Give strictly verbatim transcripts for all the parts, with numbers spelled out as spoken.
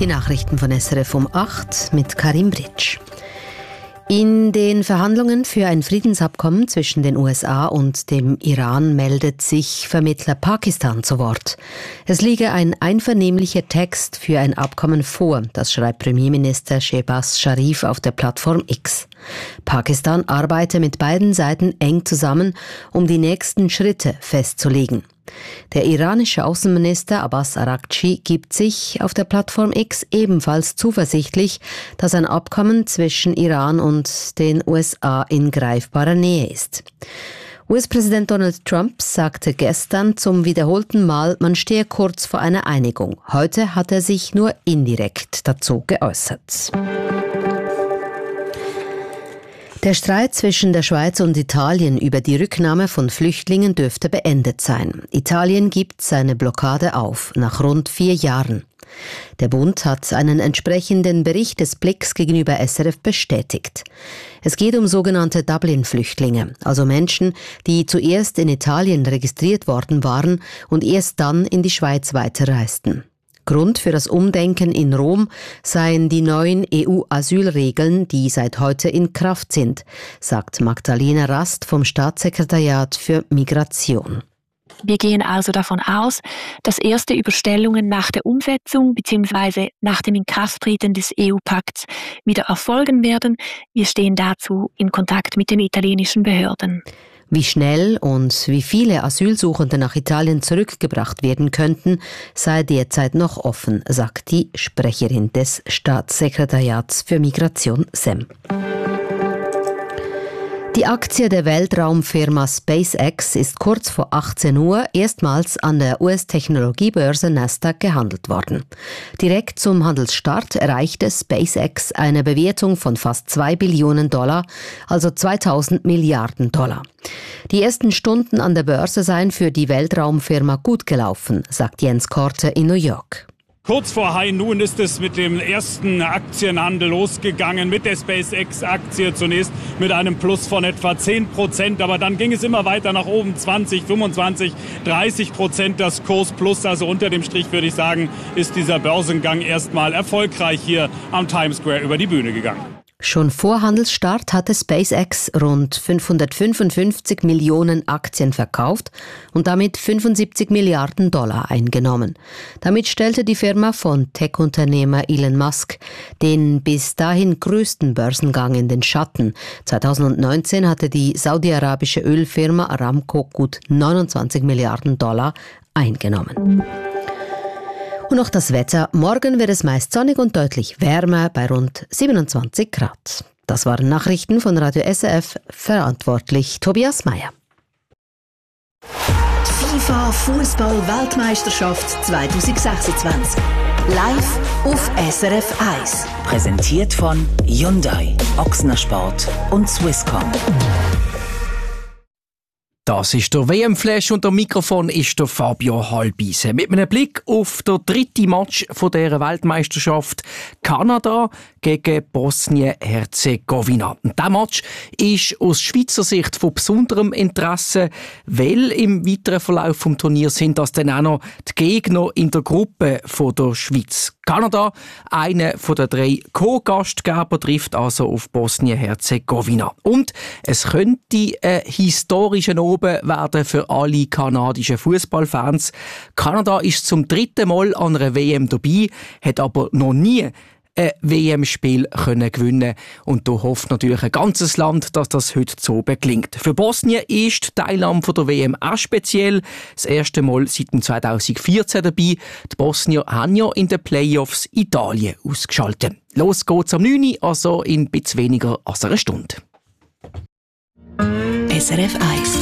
Die Nachrichten von S R F um acht mit Karim Britsch. In den Verhandlungen für ein Friedensabkommen zwischen den U S A und dem Iran meldet sich Vermittler Pakistan zu Wort. Es liege ein einvernehmlicher Text für ein Abkommen vor, das schreibt Premierminister Shehbaz Sharif auf der Plattform X. Pakistan arbeite mit beiden Seiten eng zusammen, um die nächsten Schritte festzulegen. Der iranische Außenminister Abbas Araghchi gibt sich auf der Plattform X ebenfalls zuversichtlich, dass ein Abkommen zwischen Iran und den U S A in greifbarer Nähe ist. U S-Präsident Donald Trump sagte gestern zum wiederholten Mal, man stehe kurz vor einer Einigung. Heute hat er sich nur indirekt dazu geäußert. Der Streit zwischen der Schweiz und Italien über die Rücknahme von Flüchtlingen dürfte beendet sein. Italien gibt seine Blockade auf, nach rund vier Jahren. Der Bund hat einen entsprechenden Bericht des Blicks gegenüber S R F bestätigt. Es geht um sogenannte Dublin-Flüchtlinge, also Menschen, die zuerst in Italien registriert worden waren und erst dann in die Schweiz weiterreisten. Grund für das Umdenken in Rom seien die neuen E U-Asylregeln, die seit heute in Kraft sind, sagt Magdalena Rast vom Staatssekretariat für Migration. Wir gehen also davon aus, dass erste Überstellungen nach der Umsetzung bzw. nach dem Inkrafttreten des E U-Pakts wieder erfolgen werden. Wir stehen dazu in Kontakt mit den italienischen Behörden. Wie schnell und wie viele Asylsuchende nach Italien zurückgebracht werden könnten, sei derzeit noch offen, sagt die Sprecherin des Staatssekretariats für Migration S E M. Die Aktie der Weltraumfirma SpaceX ist kurz vor achtzehn Uhr erstmals an der U S-Technologiebörse Nasdaq gehandelt worden. Direkt zum Handelsstart erreichte SpaceX eine Bewertung von fast zwei Billionen Dollar, also zweitausend Milliarden Dollar. Die ersten Stunden an der Börse seien für die Weltraumfirma gut gelaufen, sagt Jens Korte in New York. Kurz vor High Noon ist es mit dem ersten Aktienhandel losgegangen, mit der SpaceX-Aktie zunächst mit einem Plus von etwa zehn Prozent, aber dann ging es immer weiter nach oben, zwanzig, fünfundzwanzig, dreißig Prozent das Kurs plus, also unter dem Strich würde ich sagen, ist dieser Börsengang erstmal erfolgreich hier am Times Square über die Bühne gegangen. Schon vor Handelsstart hatte SpaceX rund fünfhundertfünfundfünfzig Millionen Aktien verkauft und damit fünfundsiebzig Milliarden Dollar eingenommen. Damit stellte die Firma von Tech-Unternehmer Elon Musk den bis dahin größten Börsengang in den Schatten. zweitausendneunzehn hatte die saudi-arabische Ölfirma Aramco gut neunundzwanzig Milliarden Dollar eingenommen. Und noch das Wetter. Morgen wird es meist sonnig und deutlich wärmer bei rund siebenundzwanzig Grad. Das waren Nachrichten von Radio S R F, verantwortlich Tobias Meyer. FIFA Fußball-Weltmeisterschaft zwanzig sechsundzwanzig. Live auf S R F eins. Präsentiert von Hyundai, Ochsner Sport und Swisscom. Das ist der W M-Flash und am Mikrofon ist der Fabio Halbise. Mit einem Blick auf den dritten Match von dieser Weltmeisterschaft Kanada gegen Bosnien-Herzegowina. Und dieser Match ist aus Schweizer Sicht von besonderem Interesse, weil im weiteren Verlauf des Turniers sind das dann auch noch die Gegner in der Gruppe von der Schweiz. Kanada, einer von den drei Co-Gastgeber, trifft also auf Bosnien-Herzegowina. Und es könnte ein historischer Oben werden für alle kanadischen Fußballfans. Kanada ist zum dritten Mal an einer W M dabei, hat aber noch nie ein W M-Spiel können gewinnen. Und da hofft natürlich ein ganzes Land, dass das heute so gelingt. Für Bosnien ist die Teilnahme von der W M auch speziell. Das erste Mal seit zweitausendvierzehn dabei. Die Bosnier haben ja in den Playoffs Italien ausgeschaltet. Los geht's am neun Uhr, also in ein bisschen weniger als einer Stunde. S R F eins.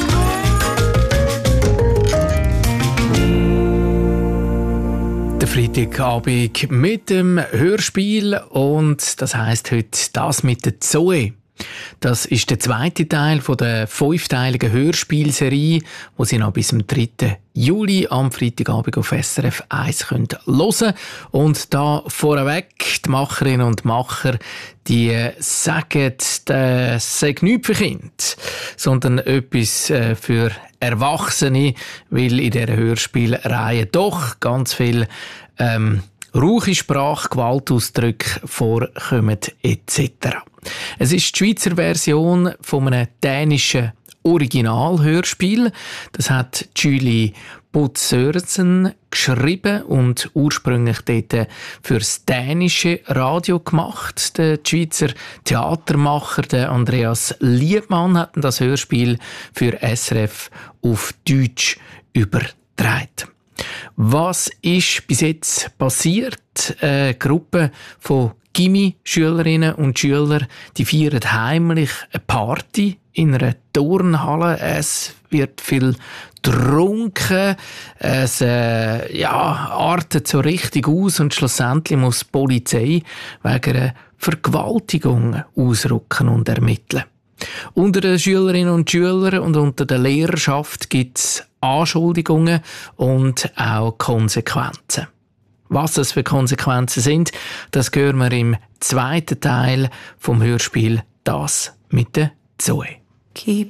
Der Freitagabend mit dem Hörspiel und das heisst heute das mit der Zoe. Das ist der zweite Teil von der fünfteiligen Hörspielserie, die Sie noch bis zum dritten Juli am Freitagabend auf S R F eins hören können. Und da vorweg, die Macherinnen und Macher, die sagen, das sei nichts für Kinder, sondern etwas für Erwachsene, weil in dieser Hörspielreihe doch ganz viel ähm, rauche Sprache, Gewaltausdrücke vorkommen et cetera. Es ist die Schweizer Version von einem dänischen Originalhörspiel. Das hat Julie Butz-Sørensen geschrieben und ursprünglich dort fürs dänische Radio gemacht. Der Schweizer Theatermacher der Andreas Liebmann hat das Hörspiel für S R F auf Deutsch übertragen. Was ist bis jetzt passiert? Eine Gruppe von Gimmi-Schülerinnen und Schüler, die feiern heimlich eine Party in einer Turnhalle. Es wird viel getrunken, es äh, ja, artet so richtig aus und schlussendlich muss die Polizei wegen einer Vergewaltigung ausrücken und ermitteln. Unter den Schülerinnen und Schülern und unter der Lehrerschaft gibt es Anschuldigungen und auch Konsequenzen. Was das für Konsequenzen sind, das hören wir im zweiten Teil vom Hörspiel «Das mit der Zoe». Keep